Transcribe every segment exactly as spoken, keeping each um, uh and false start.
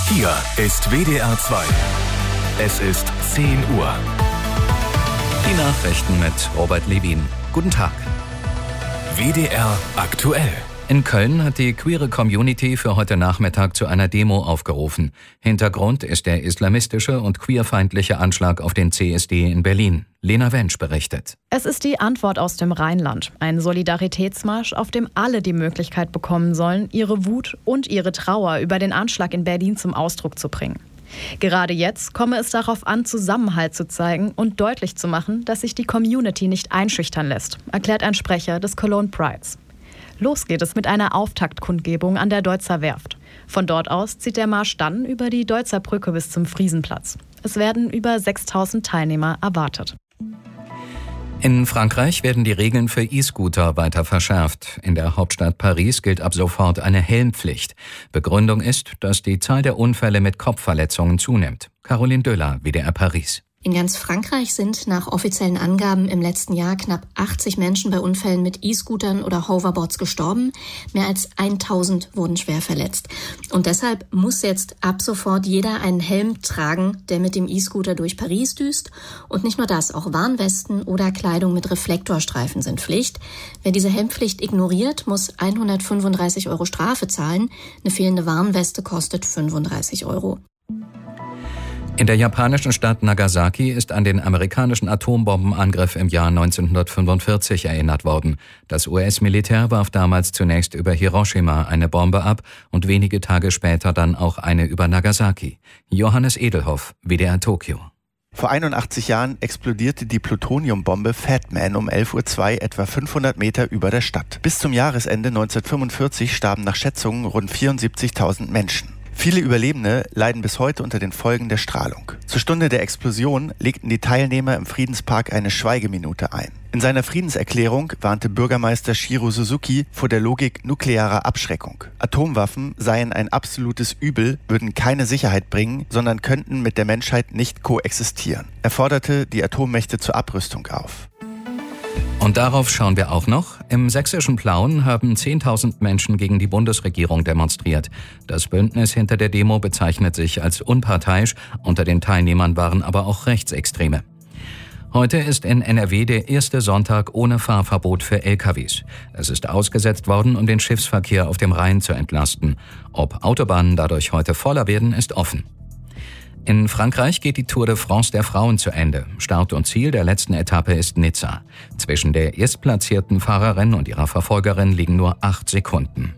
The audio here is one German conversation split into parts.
Hier ist W D R zwei. Es ist zehn Uhr. Die Nachrichten mit Robert Levin. Guten Tag. W D R aktuell. In Köln hat die queere Community für heute Nachmittag zu einer Demo aufgerufen. Hintergrund ist der islamistische und queerfeindliche Anschlag auf den C S D in Berlin. Lena Wensch berichtet. Es ist die Antwort aus dem Rheinland. Ein Solidaritätsmarsch, auf dem alle die Möglichkeit bekommen sollen, ihre Wut und ihre Trauer über den Anschlag in Berlin zum Ausdruck zu bringen. Gerade jetzt komme es darauf an, Zusammenhalt zu zeigen und deutlich zu machen, dass sich die Community nicht einschüchtern lässt, erklärt ein Sprecher des Cologne Prides. Los geht es mit einer Auftaktkundgebung an der Deutzer Werft. Von dort aus zieht der Marsch dann über die Deutzer Brücke bis zum Friesenplatz. Es werden über sechstausend Teilnehmer erwartet. In Frankreich werden die Regeln für E-Scooter weiter verschärft. In der Hauptstadt Paris gilt ab sofort eine Helmpflicht. Begründung ist, dass die Zahl der Unfälle mit Kopfverletzungen zunimmt. Caroline Döller, W D R Paris. In ganz Frankreich sind nach offiziellen Angaben im letzten Jahr knapp achtzig Menschen bei Unfällen mit E-Scootern oder Hoverboards gestorben. Mehr als tausend wurden schwer verletzt. Und deshalb muss jetzt ab sofort jeder einen Helm tragen, der mit dem E-Scooter durch Paris düst. Und nicht nur das, auch Warnwesten oder Kleidung mit Reflektorstreifen sind Pflicht. Wer diese Helmpflicht ignoriert, muss hundertfünfunddreißig Euro Strafe zahlen. Eine fehlende Warnweste kostet fünfunddreißig Euro. In der japanischen Stadt Nagasaki ist an den amerikanischen Atombombenangriff im Jahr neunzehnhundertfünfundvierzig erinnert worden. Das U S-Militär warf damals zunächst über Hiroshima eine Bombe ab und wenige Tage später dann auch eine über Nagasaki. Johannes Edelhoff, W D R Tokio. Vor einundachtzig Jahren explodierte die Plutoniumbombe Fat Man um elf Uhr zwei etwa fünfhundert Meter über der Stadt. Bis zum Jahresende neunzehnhundertfünfundvierzig starben nach Schätzungen rund vierundsiebzigtausend Menschen. Viele Überlebende leiden bis heute unter den Folgen der Strahlung. Zur Stunde der Explosion legten die Teilnehmer im Friedenspark eine Schweigeminute ein. In seiner Friedenserklärung warnte Bürgermeister Shiro Suzuki vor der Logik nuklearer Abschreckung. Atomwaffen seien ein absolutes Übel, würden keine Sicherheit bringen, sondern könnten mit der Menschheit nicht koexistieren. Er forderte die Atommächte zur Abrüstung auf. Und darauf schauen wir auch noch. Im sächsischen Plauen haben zehntausend Menschen gegen die Bundesregierung demonstriert. Das Bündnis hinter der Demo bezeichnet sich als unparteiisch. Unter den Teilnehmern waren aber auch Rechtsextreme. Heute ist in N R W der erste Sonntag ohne Fahrverbot für L K Ws. Es ist ausgesetzt worden, um den Schiffsverkehr auf dem Rhein zu entlasten. Ob Autobahnen dadurch heute voller werden, ist offen. In Frankreich geht die Tour de France der Frauen zu Ende. Start und Ziel der letzten Etappe ist Nizza. Zwischen der erstplatzierten Fahrerin und ihrer Verfolgerin liegen nur acht Sekunden.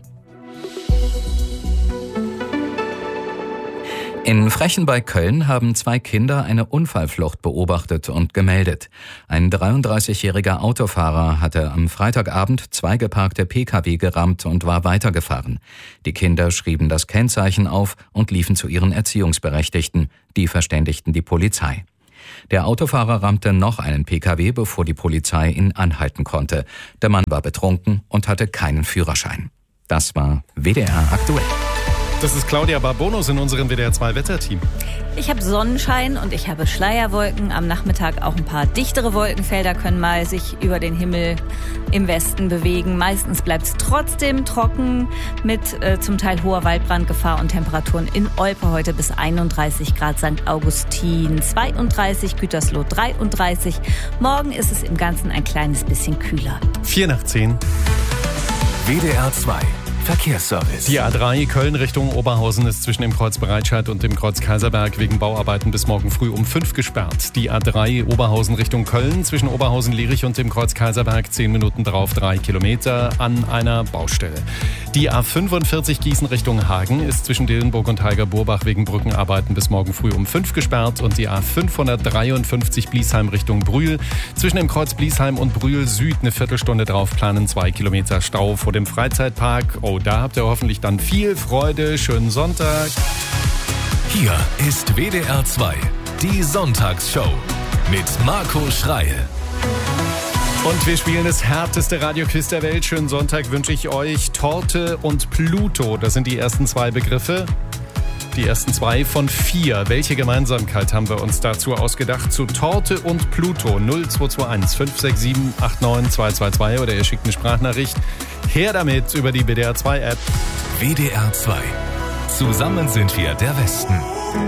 In Frechen bei Köln haben zwei Kinder eine Unfallflucht beobachtet und gemeldet. Ein dreiunddreißigjähriger Autofahrer hatte am Freitagabend zwei geparkte P K W gerammt und war weitergefahren. Die Kinder schrieben das Kennzeichen auf und liefen zu ihren Erziehungsberechtigten. Die verständigten die Polizei. Der Autofahrer rammte noch einen P K W, bevor die Polizei ihn anhalten konnte. Der Mann war betrunken und hatte keinen Führerschein. Das war W D R aktuell. Das ist Claudia Barbonus in unserem W D R zwei Wetterteam. Ich habe Sonnenschein und ich habe Schleierwolken. Am Nachmittag auch ein paar dichtere Wolkenfelder können mal sich über den Himmel im Westen bewegen. Meistens bleibt es trotzdem trocken mit äh, zum Teil hoher Waldbrandgefahr und Temperaturen in Olpe heute bis einunddreißig Grad, Sankt Augustin zweiunddreißig, Gütersloh dreiunddreißig. Morgen ist es im Ganzen ein kleines bisschen kühler. Vier nach zehn. W D R zwei. Verkehrsservice. Die A drei Köln Richtung Oberhausen ist zwischen dem Kreuz Breitscheid und dem Kreuz Kaiserberg wegen Bauarbeiten bis morgen früh um fünf gesperrt. Die A drei Oberhausen Richtung Köln zwischen Oberhausen-Lierich und dem Kreuz Kaiserberg zehn Minuten drauf, drei Kilometer an einer Baustelle. Die A fünfundvierzig Gießen Richtung Hagen ist zwischen Dillenburg und Heiger-Burbach wegen Brückenarbeiten bis morgen früh um fünf gesperrt und die A fünfhundertdreiundfünfzig Bliesheim Richtung Brühl zwischen dem Kreuz Bliesheim und Brühl Süd eine Viertelstunde drauf planen, zwei Kilometer Stau vor dem Freizeitpark. Oh, da habt ihr hoffentlich dann viel Freude. Schönen Sonntag. Hier ist W D R zwei, die Sonntagsshow mit Marco Schreil. Und wir spielen das härteste Radioquiz der Welt. Schönen Sonntag wünsche ich euch. Torte und Pluto, das sind die ersten zwei Begriffe. Die ersten zwei von vier. Welche Gemeinsamkeit haben wir uns dazu ausgedacht? Zu Torte und Pluto null zwei zwei eins fünf sechs sieben acht neun zwei zwei zwei oder ihr schickt eine Sprachnachricht. Her damit über die W D R zwei App. W D R zwei. Zusammen sind wir der Westen.